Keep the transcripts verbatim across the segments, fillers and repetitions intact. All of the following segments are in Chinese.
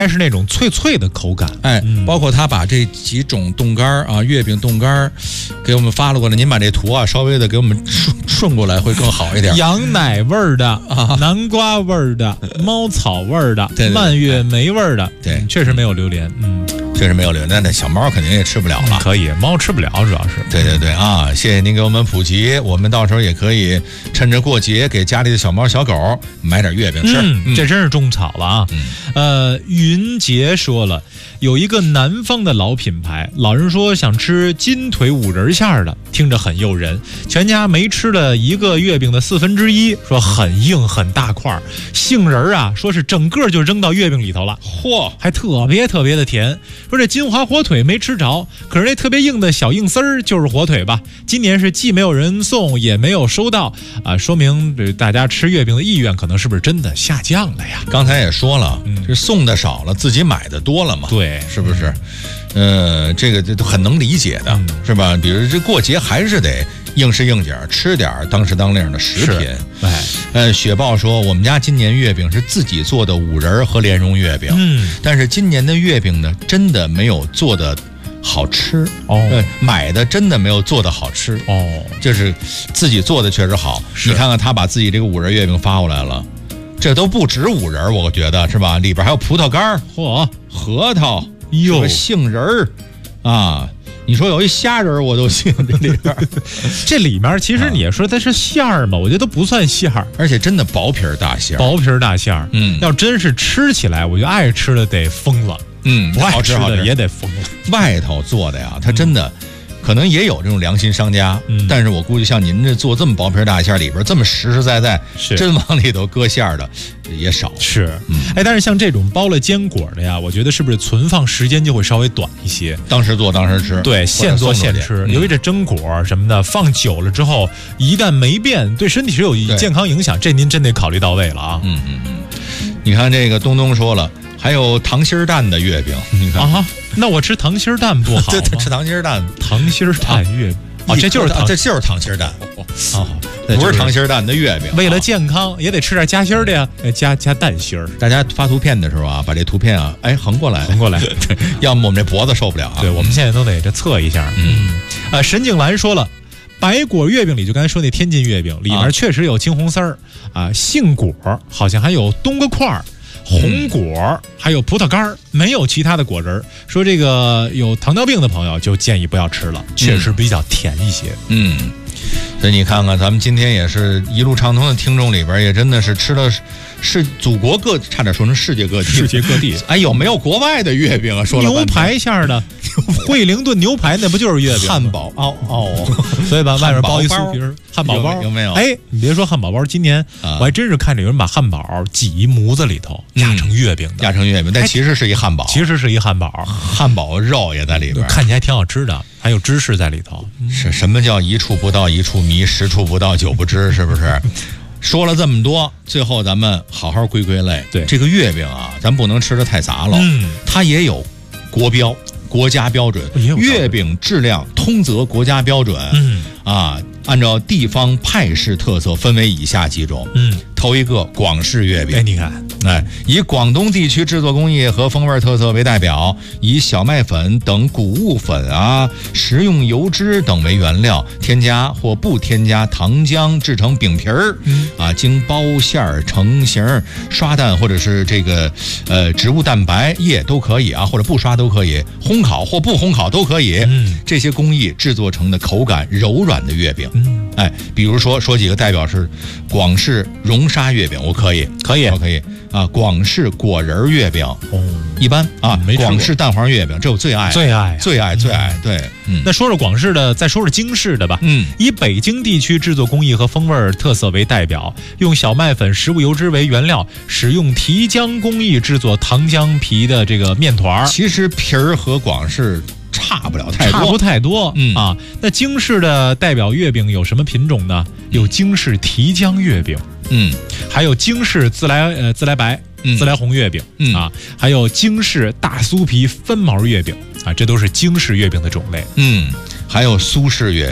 还是那种脆脆的口感。 哎，嗯、包括他把这几种冻干啊，月饼冻干给我们发了过来，您把这图啊稍微的给我们顺顺过来会更好一点。 羊奶味儿的啊，南瓜味儿的，猫草味儿的，对对对蔓越莓味儿的， 对， 确实没有榴莲，嗯。 确实没有榴莲，那小猫肯定也吃不了了。 可以，猫吃不了，主要是。 对对对啊！谢谢您给我们普及，我们到时候也可以趁着过节给家里的小猫小狗买点月饼吃。 嗯嗯、这真是种草了啊！嗯、呃，云杰说了，有一个南方的老品牌，老人说想吃金腿五仁馅的，听着很诱人，全家没吃了一个月饼的四分之一，说很硬很大块，杏仁啊，说是整个就扔到月饼里头了，嚯，还特别特别的甜。说这金华火腿没吃着，可是那特别硬的小硬丝儿就是火腿吧？今年是既没有人送，也没有收到啊，说明大家吃月饼的意愿可能是不是真的下降了呀？ 刚才也说了，嗯、这送的少了，自己买的多了嘛？ 对， 是不是？呃，这个这都很能理解的，嗯、是吧？比如这过节还是得应时应景吃点当时当令的食品。 哎， 呃，雪豹说我们家今年月饼是自己做的五仁和莲蓉月饼，嗯，但是今年的月饼呢，真的没有做的好吃哦，呃，买的真的没有做的好吃哦，就是自己做的确实好。你看看他把自己这个五仁月饼发过来了，这都不止五仁，我觉得是吧？里边还有葡萄干、嚯、核桃、哟、杏仁儿啊。你说有一虾仁我都信这里边这里面其实你也说它是馅儿嘛，我觉得都不算馅儿， 而且真的薄皮大馅儿， 薄皮大馅儿。嗯，要真是吃起来，我觉得爱吃的得疯了， 嗯， 不爱吃的也得疯了。 外头做的呀，它真的。嗯可能也有这种良心商家，嗯、但是我估计像您这做这么薄皮大馅里边这么实实在在，真往里头搁馅的也少。 是，嗯、哎，但是像这种包了坚果的呀，我觉得是不是存放时间就会稍微短一些？ 当时做当时吃， 对，现做现吃。嗯、由于这榛果什么的放久了之后，一旦没变，对身体是有健康影响，这您真得考虑到位了啊。 嗯嗯嗯，你看这个东东说了。还有糖心蛋的月饼，你看啊，那我吃糖心蛋不好吗？ 对，吃糖心蛋， 糖心蛋月饼啊，这就是这就是糖心蛋啊，不是糖心蛋的月饼。 为了健康，也得吃点夹心的呀，加加蛋心儿。 大家发图片的时候啊，把这图片啊，哎，横过来， 横过来， 对，要么我们这脖子受不了啊。 对，我们现在都得这测一下。嗯，呃，沈景兰说了。白果月饼里就刚才说那天津月饼里面确实有青红丝儿啊，杏果好像还有冬瓜块儿。红果还有葡萄干，没有其他的果仁。说这个有糖尿病的朋友就建议不要吃了，确实比较甜一些。 嗯，所以你看看，咱们今天也是一路畅通的听众里边，也真的是吃了是祖国各，差点说成世界各地， 世界各地。 哎，有没有国外的月饼啊？说了牛排馅的，惠灵顿牛排那不就是月饼？ 汉堡哦哦， 所以把外面包一酥皮儿，汉堡包有没有？ 哎，你别说汉堡包，今年我还真是看着有人把汉堡挤一模子里头压成月饼的， 压成月饼，但其实是一汉堡， 其实是一汉堡， 汉堡肉也在里边， 看起来挺好吃的，还有芝士在里头。 是什么叫一处不到一处迷，十处不到九不知，是不是？说了这么多，最后咱们好好归归类。 对， 这个月饼啊，咱不能吃的太杂了。嗯，它也有国标、国家标准，月饼质量通则国家标准。嗯，啊，按照地方派式特色分为以下几种。嗯，头一个广式月饼。 哎，你看， 哎，以广东地区制作工艺和风味特色为代表，以小麦粉等谷物粉啊、食用油脂等为原料，添加或不添加糖浆制成饼皮儿，嗯、啊，经包馅儿成型，刷蛋或者是这个呃植物蛋白液都可以啊，或者不刷都可以，烘烤或不烘烤都可以。嗯，这些工艺制作成的口感柔软的月饼。嗯，哎，比如说说几个代表是广式蓉沙月饼，我可以， 可以， 我可以。啊，广式果仁月饼，哦，一般啊， 没广式蛋黄月饼，这我最爱， 最爱， 最爱，最爱。对，嗯， 那说说广式的，再说说京式的吧。嗯，以北京地区制作工艺和风味特色为代表，用小麦粉、食物油脂为原料，使用提浆工艺制作糖浆皮的这个面团。 其实皮儿和广式差不了太多， 差不太多。嗯啊，那京式的代表月饼有什么品种呢？有京式提浆月饼。嗯，还有京式自来呃自来白、嗯、自来红月饼、嗯、啊，还有京式大酥皮分毛月饼啊，这都是京式月饼的种类。 嗯，还有苏式月饼，嗯，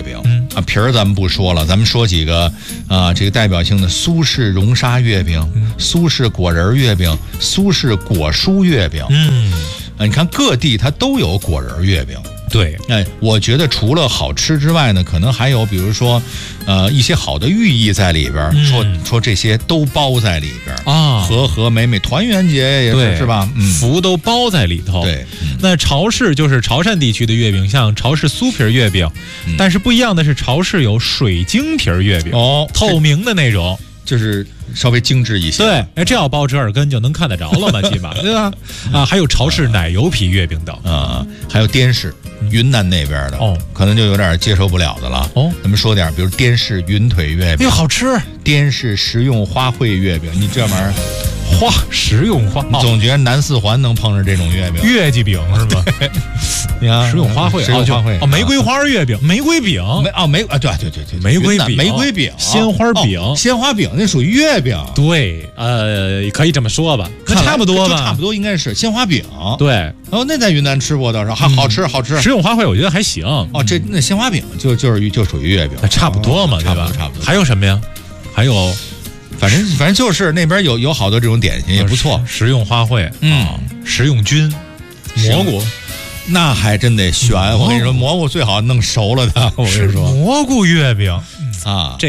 啊，皮儿咱们不说了，咱们说几个啊，这个代表性的苏式荣沙月饼、嗯、苏式果仁月饼、苏式果蔬月饼。 嗯， 啊，你看各地它都有果仁月饼。 对， 哎，我觉得除了好吃之外呢，可能还有比如说，呃，一些好的寓意在里边，嗯、说说这些都包在里边啊， 和和美美，团圆节也是是吧？嗯， 福都包在里头。 对，嗯、 那潮市就是潮汕地区的月饼，像潮市酥皮月饼，嗯、但是不一样的是，潮市有水晶皮月饼哦， 透明的那种。 就是稍微精致一些， 对，哎，这要包折耳根就能看得着了嘛，起码对吧？啊，还有潮式奶油皮月饼等啊，还有滇式云南那边的哦， 可能就有点接受不了的了哦。 咱们说点，比如滇式云腿月饼， 哎呦，好吃！ 滇式食用花卉月饼，你这玩意儿。 花食用花， 你总觉得南四环能碰上这种月饼， 月季饼是吧？ 你看食用花卉， 食用花卉哦，玫瑰花月饼，玫瑰饼， 玫哦玫啊对对对对， 玫瑰饼， 玫瑰饼， 鲜花饼， 鲜花饼那属于月饼， 对，呃，可以这么说吧，那差不多吧， 差不多应该是鲜花饼， 对， 哦，那在云南吃过倒是，还好吃好吃。 食用花卉我觉得还行， 哦，这那鲜花饼就就是就属于月饼， 差不多嘛，对吧？ 差不多。 还有什么呀？还有。 反正反正就是那边有有好多这种点心也不错， 食用花卉， 嗯， 食用菌，蘑菇， 那还真得选。我跟你说，蘑菇最好弄熟了的。我跟你说， 蘑菇月饼啊。